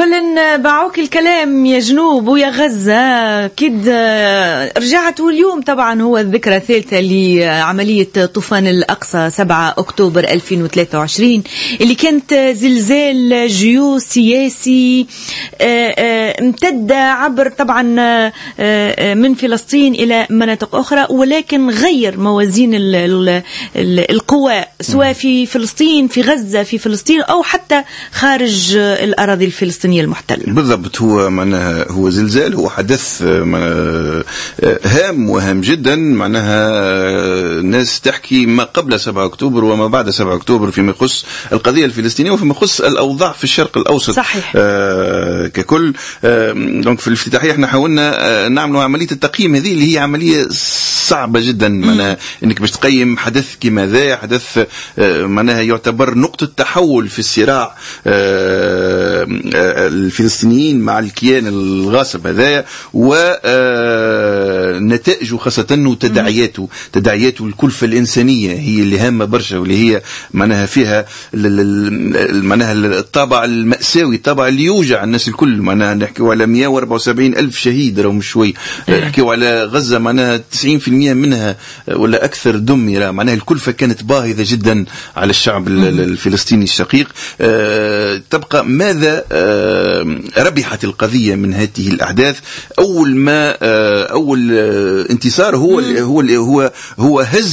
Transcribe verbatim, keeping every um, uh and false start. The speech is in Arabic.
كل باعوك الكلام يا جنوب ويا غزة كد رجعت. واليوم طبعا هو الذكرى الثالثة لعملية طوفان الأقصى سبعة أكتوبر ألفين وثلاثة وعشرين اللي كانت زلزال جيوسياسي امتد عبر طبعا من فلسطين إلى مناطق أخرى، ولكن غير موازين القوى سواء في فلسطين في غزة في فلسطين أو حتى خارج الأراضي الفلسطينية المحتلة. بالضبط، هو معناها هو زلزال، هو حدث هام وهام جدا. معناها الناس تحكي ما قبل سبعة أكتوبر وما بعد سبعة أكتوبر فيما يخص القضية الفلسطينية وفيما يخص الأوضاع في الشرق الأوسط. صحيح. آه ككل. آه دونك في الافتتاحية احنا حاولنا آه نعمل عملية التقييم هذه اللي هي عملية صعبة جدا. معناها انك باش تقيم حدث كما ذا، حدث آه معناها يعتبر نقطة تحول في الصراع آه الفلسطينيين مع الكيان الغاصب هذايا، ونتائجه خاصة وتداعياته تداعياته الكلفة الإنسانية هي اللي هامة برشا، واللي هي معناها فيها معناها الطابع المأساوي، الطابع اللي يوجع الناس الكل. معناها نحكيو على مئة وأربعة وسبعين ألف شهيد راهم شوي، نحكيو على غزة معناها تسعين بالمئة منها ولا أكثر دمر. معناها الكلفة كانت باهظة جدا على الشعب الفلسطيني الشقيق. تبقى ماذا ربحت القضية من هذه الأحداث؟ أول ما أول انتصار هو هو هو هو هز